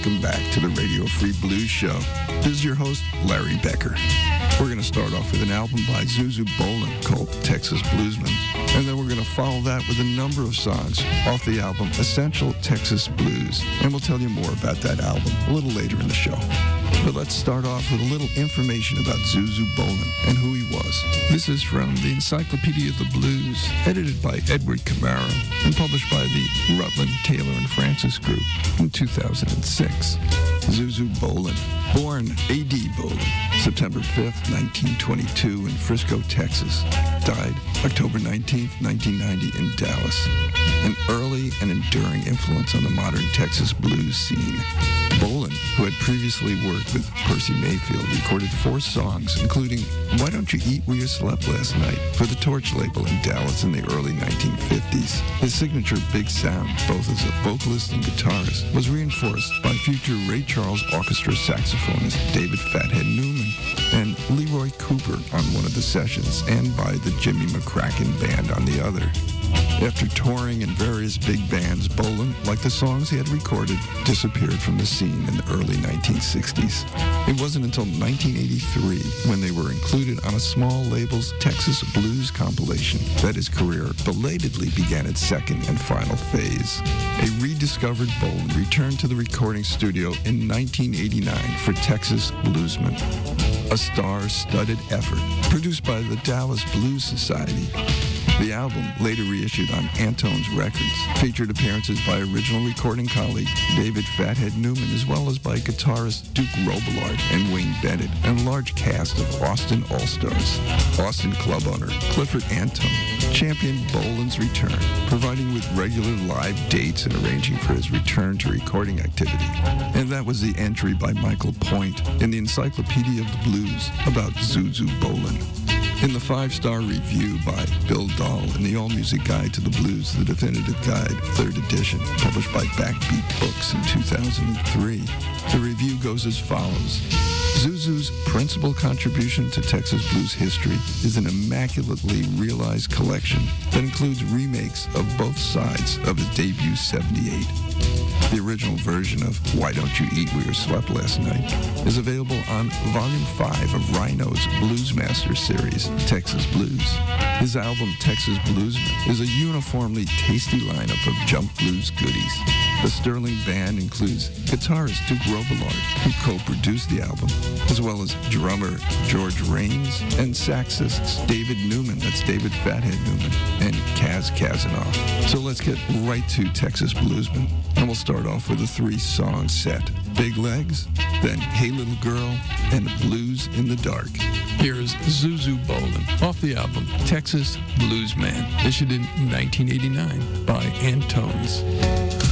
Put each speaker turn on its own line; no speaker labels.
welcome back to the Radio Free Blues Show. This is your host, Larry Becker. We're going to start off with an album by Zuzu Bolin called Texas Bluesman, and then we're going to follow that with a number of songs off the album Essential Texas Blues, and we'll tell you more about that album a little later in the show. But let's start off with a little information about Zuzu Bolin and who he was. This is from the Encyclopedia of the Blues, edited by Edward Camaro and published by the Rutland, Taylor and Francis Group in 2006. Zuzu Bolin, born A.D. Bolin, September 5th, 1922 in Frisco, Texas. Died October 19th, 1990 in Dallas. An early and enduring influence on the modern Texas blues scene. Bolin, who had previously worked with Percy Mayfield, recorded 4 songs, including Why Don't You Eat Where You Slept Last Night for the Torch label in Dallas in the early 1950s. His signature big sound, both as a vocalist and guitarist, was reinforced by future Ray Charles Orchestra saxophonist David Fathead Newman and Leroy Cooper on one of the sessions, and by the Jimmy McCracken Band on the other. After touring in various big bands, Bolin, like the songs he had recorded, disappeared from the scene in the early 1960s. It wasn't until 1983, when they were included on a small label's Texas Blues compilation, that his career belatedly began its second and final phase. A rediscovered Bolin returned to the recording studio in 1989 for Texas Bluesman, a star-studded effort produced by the Dallas Blues Society. The album, later reissued on Antone's Records, featured appearances by original recording colleague David Fathead Newman, as well as by guitarist Duke Robillard and Wayne Bennett, and a large cast of Austin All-Stars. Austin club owner Clifford Antone championed Bolin's return, providing with regular live dates and arranging for his return to recording activity. And that was the entry by Michael Point in the Encyclopedia of the Blues about Zuzu Bolin. In the 5-star review by Bill Dahl in the All-Music Guide to the Blues, the Definitive Guide, 3rd edition, published by Backbeat Books in 2003, the review goes as follows. Zuzu's principal contribution to Texas blues history is an immaculately realized collection that includes remakes of both sides of his debut 78. The original version of Why Don't You Eat Where You Slept Last Night is available on Volume 5 of Rhino's Bluesmaster series, Texas Blues. His album, Texas Bluesman, is a uniformly tasty lineup of jump blues goodies. The Sterling Band includes guitarist Duke Robillard, who co-produced the album, as well as drummer George Raines and saxists David Newman, that's David Fathead Newman, and Kaz Kazanoff. So let's get right to Texas Bluesman, and we'll start off with a 3-song set. Big Legs, then Hey Little Girl, and Blues in the Dark. Here is Zuzu Bolin off the album Texas Bluesman, issued in 1989 by Antones.